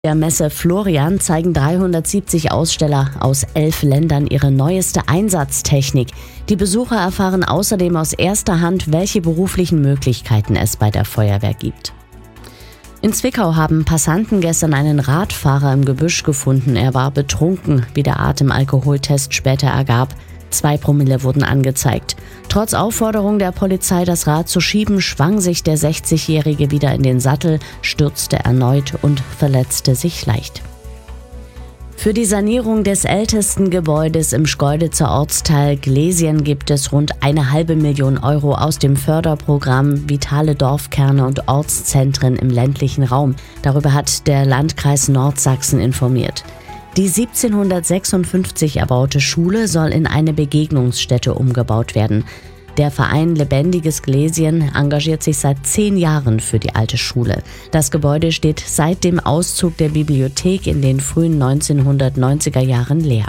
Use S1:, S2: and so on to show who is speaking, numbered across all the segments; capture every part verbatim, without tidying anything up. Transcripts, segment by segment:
S1: Der Messe Florian zeigen dreihundertsiebzig Aussteller aus elf Ländern ihre neueste Einsatztechnik. Die Besucher erfahren außerdem aus erster Hand, welche beruflichen Möglichkeiten es bei der Feuerwehr gibt. In Zwickau haben Passanten gestern einen Radfahrer im Gebüsch gefunden. Er war betrunken, wie der Atemalkoholtest später ergab. Zwei Promille wurden angezeigt. Trotz Aufforderung der Polizei, das Rad zu schieben, schwang sich der sechzigjährige wieder in den Sattel, stürzte erneut und verletzte sich leicht. Für die Sanierung des ältesten Gebäudes im Schkeuditzer Ortsteil Glesien gibt es rund eine halbe Million Euro aus dem Förderprogramm Vitale Dorfkerne und Ortszentren im ländlichen Raum. Darüber hat der Landkreis Nordsachsen informiert. Die siebzehnhundertsechsundfünfzig erbaute Schule soll in eine Begegnungsstätte umgebaut werden. Der Verein Lebendiges Glesien engagiert sich seit zehn Jahren für die alte Schule. Das Gebäude steht seit dem Auszug der Bibliothek in den frühen neunzehnhundertneunziger Jahren leer.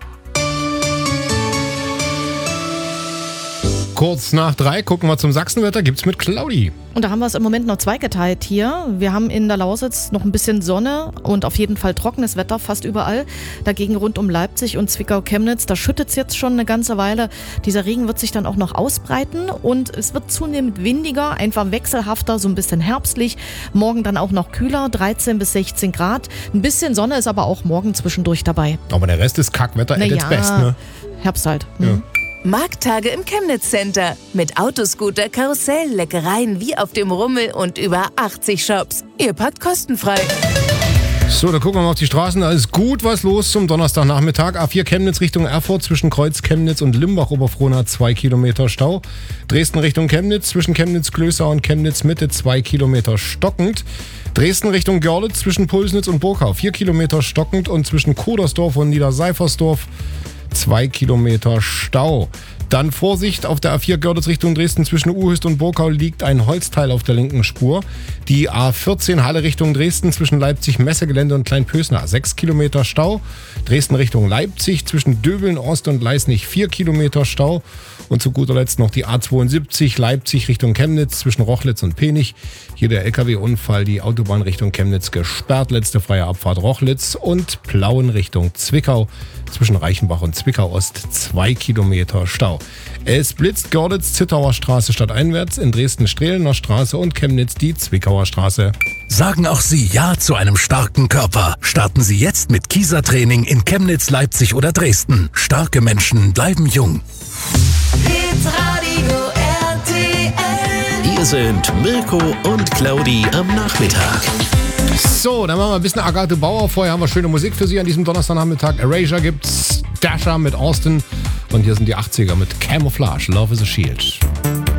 S2: Kurz nach drei gucken wir zum Sachsenwetter, gibt's mit Claudi.
S3: Und da haben wir es im Moment noch zweigeteilt hier. Wir haben in der Lausitz noch ein bisschen Sonne und auf jeden Fall trockenes Wetter fast überall. Dagegen rund um Leipzig und Zwickau-Chemnitz, da schüttet es jetzt schon eine ganze Weile. Dieser Regen wird sich dann auch noch ausbreiten und es wird zunehmend windiger, einfach wechselhafter, so ein bisschen herbstlich. Morgen dann auch noch kühler, dreizehn bis sechzehn Grad. Ein bisschen Sonne ist aber auch morgen zwischendurch dabei.
S2: Aber der Rest ist Kackwetter at its
S3: ja,
S2: best, ne?
S3: Herbst halt. Mhm.
S2: Ja.
S4: Markttage im Chemnitz Center. Mit Autoscooter, Karussell, Leckereien wie auf dem Rummel und über achtzig Shops. Ihr packt kostenfrei.
S2: So, dann gucken wir mal auf die Straßen. Da ist gut was los zum Donnerstagnachmittag. A vier Chemnitz Richtung Erfurt zwischen Kreuz Chemnitz und Limbach-Oberfrohna zwei Kilometer Stau. Dresden Richtung Chemnitz zwischen Chemnitz-Klößau und Chemnitz-Mitte zwei Kilometer stockend. Dresden Richtung Görlitz zwischen Pulsnitz und Burkau vier Kilometer stockend und zwischen Kudersdorf und Niederseifersdorf zwei Kilometer Stau. Dann Vorsicht, auf der A vier Görlitz Richtung Dresden zwischen Uhüst und Burkau liegt ein Holzteil auf der linken Spur. Die A vierzehn Halle Richtung Dresden zwischen Leipzig Messegelände und Kleinpösner sechs Kilometer Stau. Dresden Richtung Leipzig zwischen Döbeln, Ost und Leisnig vier Kilometer Stau. Und zu guter Letzt noch die A zweiundsiebzig Leipzig Richtung Chemnitz zwischen Rochlitz und Penich. Hier der L K W-Unfall, die Autobahn Richtung Chemnitz gesperrt, letzte freie Abfahrt Rochlitz und Plauen Richtung Zwickau zwischen Reichenbach und Zwickau Ost zwei Kilometer Stau. Es blitzt Görlitz Zittauer Straße stadteinwärts, in Dresden Strehlener Straße und Chemnitz die Zwickauer Straße.
S5: Sagen auch Sie Ja zu einem starken Körper. Starten Sie jetzt mit Kieser-Training in Chemnitz, Leipzig oder Dresden. Starke Menschen bleiben jung.
S4: Hitradio R T L.
S6: Hier sind Mirko und Claudi am Nachmittag.
S2: So, dann machen wir ein bisschen Agathe Bauer. Vorher haben wir schöne Musik für Sie an diesem Donnerstagnachmittag. Erasure gibt's, Dasher mit Austin und hier sind die achtziger mit Camouflage, Love is a Shield.